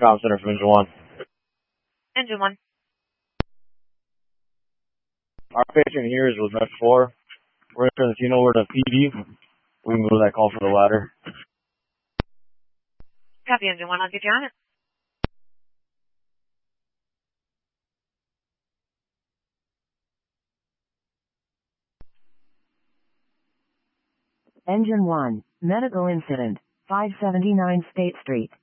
Comm Center from Engine 1. Engine 1. Our patient here is with Med 4. We're going to turn the scene over to PD. We can move that call for the ladder. Copy, Engine 1. I'll get you on it. Engine 1, medical incident, 579 State Street.